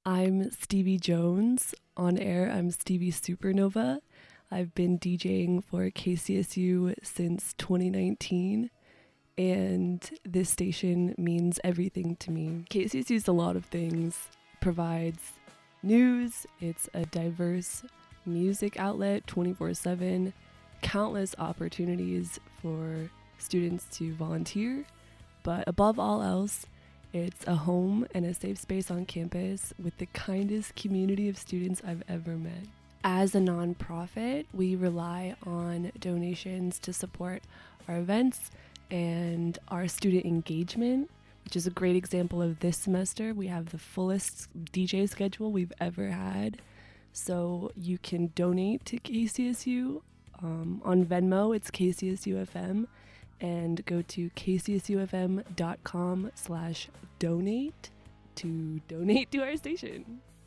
I'm Stevie Jones. On air, I'm Stevie Supernova. I've been DJing for KCSU since 2019, and this station means everything to me. KCSU is a lot of things. It provides news, it's a diverse music outlet 24/7, countless opportunities for students to volunteer, but above all else, it's a home and a safe space on campus with the kindest community of students I've ever met. As a nonprofit, we rely on donations to support our events and our student engagement, which is a great example of this semester. We have the fullest DJ schedule we've ever had. So you can donate to KCSU. On Venmo, it's KCSUFM. And go to kcsufm.com/donate to donate to our station.